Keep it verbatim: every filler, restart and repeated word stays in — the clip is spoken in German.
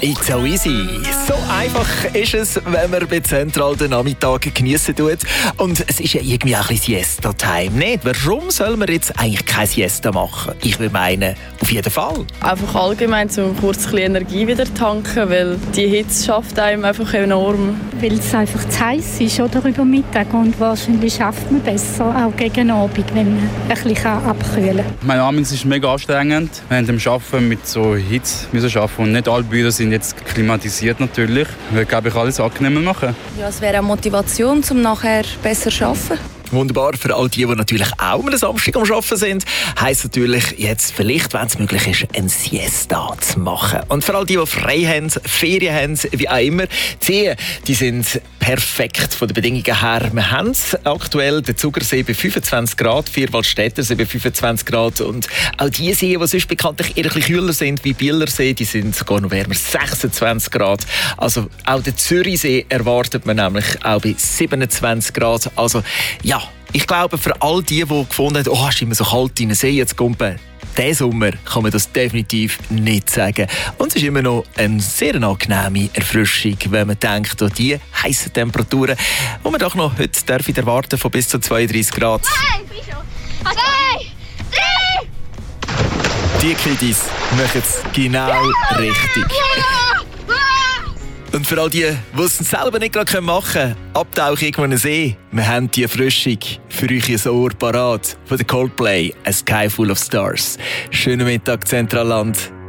It's so easy. So einfach ist es, wenn man bei Zentral den Nachmittag geniessen tut. Und es ist ja irgendwie auch ein bisschen Siesta-Time, nicht? Warum soll man jetzt eigentlich keine Siesta machen? Ich würde meinen, auf jeden Fall. Einfach allgemein, um kurz ein bisschen Energie wieder tanken, weil die Hitze schafft einem einfach enorm. Weil es einfach zu heiß ist oder über Mittag und wahrscheinlich schafft man besser, auch gegen Abend, wenn man ein bisschen abkühlen kann. Mein Abend ist mega anstrengend. Wir haben am Arbeiten mit so Hitze müssen arbeiten und nicht alle Bücher sind jetzt klimatisiert natürlich. Ich will, glaube ich, alles angenehmer machen. Ja, es wäre eine Motivation, um nachher besser zu arbeiten. Wunderbar. Für all die, die natürlich auch am Samstag am Arbeiten sind, heisst natürlich jetzt vielleicht, wenn es möglich ist, ein Siesta zu machen. Und für all die, die frei haben, Ferien haben, wie auch immer, die, die sind perfekt von den Bedingungen her. Wir haben aktuell den Zugersee bei fünfundzwanzig Grad, Vierwaldstättersee bei fünfundzwanzig Grad und auch die Seen, die sonst bekanntlich eher ein bisschen kühler sind, wie Bielersee, die sind sogar noch wärmer, sechsundzwanzig Grad. Also auch den Zürichsee erwartet man nämlich auch bei siebenundzwanzig Grad. Also ja, ich glaube, für all die, die gefunden haben, oh, es ist immer so kalt in den See jetzt kumpen, diesen Sommer kann man das definitiv nicht sagen. Und es ist immer noch eine sehr angenehme Erfrischung, wenn man denkt, an die heissen Temperaturen, die man doch noch heute darf erwarten von bis zu zweiunddreißig Grad. Hey, Zwei, drei! Die Kiddies machen es genau richtig. Und für all die, die es selber nicht gerade machen können, abtauchen irgendwo in den See. Wir haben die Erfrischung für euch ins Ohr parat. Von der Coldplay, A Sky Full of Stars. Schönen Mittag, Zentralland.